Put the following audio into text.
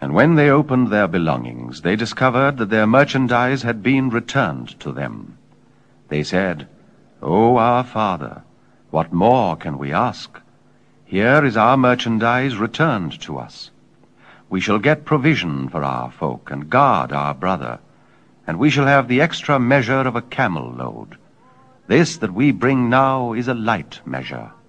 And when they opened their belongings, they discovered that their merchandise had been returned to them. They said, "O our Father, what more can we ask? Here is our merchandise returned to us. We shall get provision for our folk and guard our brother, and we shall have the extra measure of a camel load. This that we bring now is a light measure."